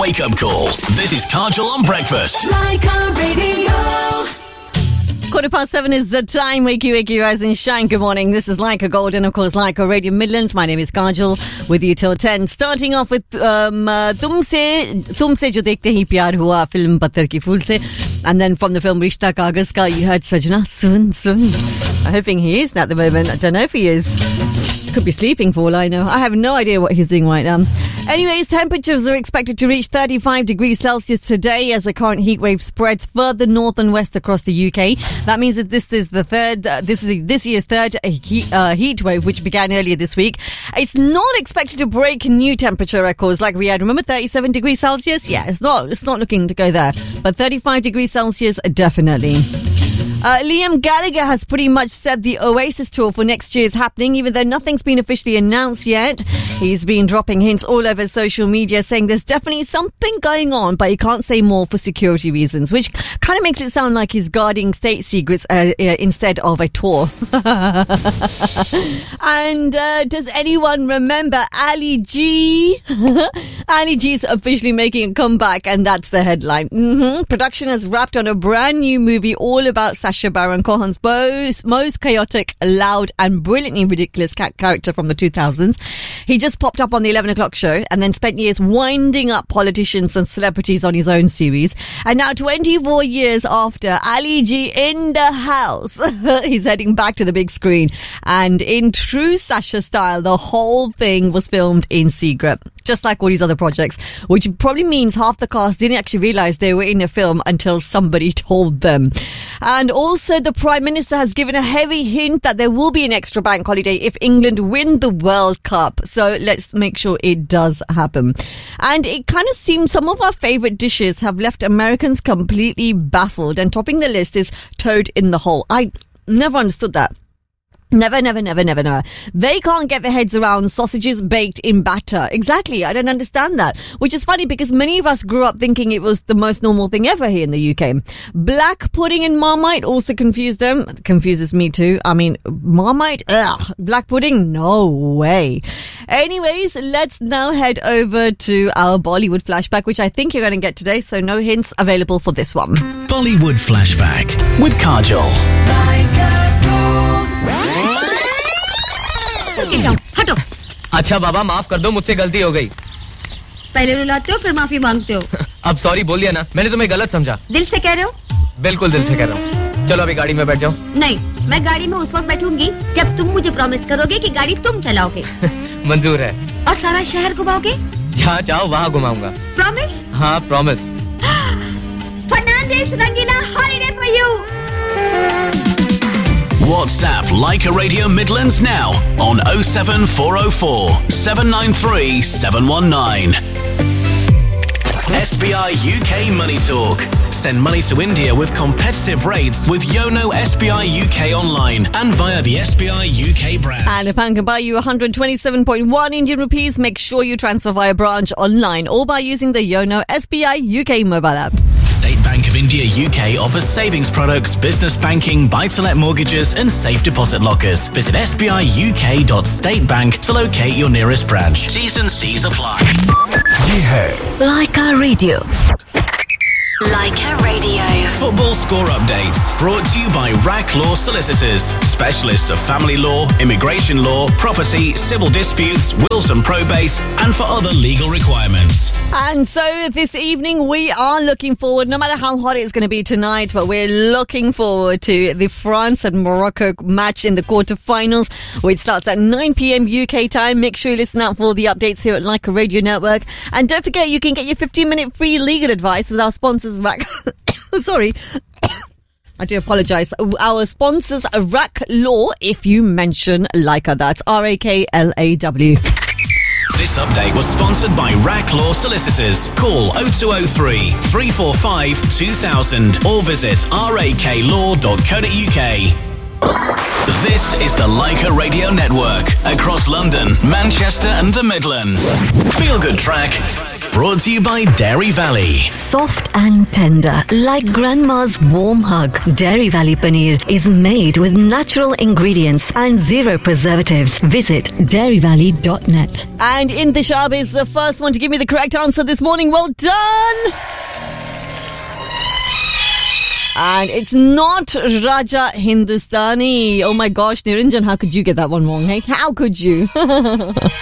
wake-up call. This is Kajal on breakfast. Laika Radio. 7:15 is the time. Wakey, rise and shine. Good morning. This is Laika Gold and, of course, Laika Radio Midlands. My name is Kajal with you till 10. Starting off with तुमसे जो देखते ही प्यार हुआ, film पत्थर की फूल से. And then from the film Rishta Kagaz Ka, you heard Sajna, Sun. I'm hoping he is at the moment. I don't know if he is. Could be sleeping for all I know. I have no idea what he's doing right now. Anyways, temperatures are expected to reach 35 degrees Celsius today as the current heat wave spreads further north and west across the UK. That means that this is this year's third heat wave, which began earlier this week. It's not expected to break new temperature records like we had. Remember 37 degrees Celsius? Yeah, it's not looking to go there. But 35 degrees Celsius, definitely. Liam Gallagher has pretty much said the Oasis tour for next year is happening, even though nothing's been officially announced yet. He's been dropping hints all over social media saying there's definitely something going on, but he can't say more for security reasons, which kind of makes it sound like he's guarding state secrets instead of a tour. And does anyone remember Ali G? Ali G's officially making a comeback, and that's the headline. Production has wrapped on a brand new movie all about Sacha Baron Cohen's most chaotic, loud and brilliantly ridiculous character from the 2000s. He just popped up on the 11 o'clock show and then spent years winding up politicians and celebrities on his own series. And now 24 years after, Ali G in the house. He's heading back to the big screen. And in true Sacha style, the whole thing was filmed in secret, just like all these other projects, which probably means half the cast didn't actually realise they were in a film until somebody told them. And also, the Prime Minister has given a heavy hint that there will be an extra bank holiday if England win the World Cup. So let's make sure it does happen. And it kind of seems some of our favourite dishes have left Americans completely baffled. And topping the list is toad in the hole. I never understood that. Never. They can't get their heads around sausages baked in batter. Exactly. I don't understand that. Which is funny because many of us grew up thinking it was the most normal thing ever here in the UK. Black pudding and Marmite also confused them. Confuses me too. I mean, Marmite? Ugh. Black pudding? No way. Anyways, let's now head over to our Bollywood flashback, which I think you're going to get today. So no hints available for this one. Bollywood flashback with Kajal. हटो। अच्छा बाबा माफ कर दो, मुझसे गलती हो गई। पहले रुलाते हो फिर माफी मांगते हो। अब सॉरी बोल दिया ना, मैंने तुम्हें गलत समझा। दिल से कह रहे हो? बिल्कुल दिल से कह रहा हूँ। चलो अभी गाड़ी में बैठ जाओ। नहीं, मैं गाड़ी में उस वक्त बैठूंगी जब तुम मुझे प्रॉमिस करोगे कि गाड़ी तुम चलाओगे। मंजूर है। और सारा शहर घुमाओगे? जहाँ चाहो वहाँ घुमाऊंगा। प्रॉमिस? हाँ promise. Fernandes Rangeela holiday for you. WhatsApp Laika Radio Midlands now on 07404 793 719. SBI UK Money Talk. Send money to India with competitive rates with Yono SBI UK online and via the SBI UK branch. And if I can buy you 127.1 Indian rupees, make sure you transfer via branch online or by using the Yono SBI UK mobile app. State Bank of India UK offers savings products, business banking, buy-to-let mortgages and safe deposit lockers. Visit sbiuk.statebank to locate your nearest branch. T's and C's apply. ये है Laika Radio. Laika Radio. Football score updates brought to you by RAC Law Solicitors, specialists of family law, immigration law, property, civil disputes, wills and probate, and for other legal requirements. And so this evening we are looking forward, no matter how hot it's going to be tonight, but we're looking forward to the France and Morocco match in the quarterfinals, which starts at 9 p.m. UK time. Make sure you listen out for the updates here at Laika Radio Network. And don't forget, you can get your 15-minute free legal advice with our sponsors, RAC. Sorry. I do apologise. Our sponsors, RAC Law, if you mention Laika. That's RAKLAW. This update was sponsored by RAC Law Solicitors. Call 0203 345 2000 or visit raklaw.co.uk. This is the Laika Radio Network across London, Manchester and the Midlands. Feel good track Brought to you by Dairy Valley. Soft and tender, like grandma's warm hug. Dairy Valley Paneer is made with natural ingredients and zero preservatives. Visit dairyvalley.net. And Intishab is the first one to give me the correct answer this morning. Well done! And it's not Raja Hindustani. Oh my gosh, Niranjan, how could you get that one wrong, hey? How could you?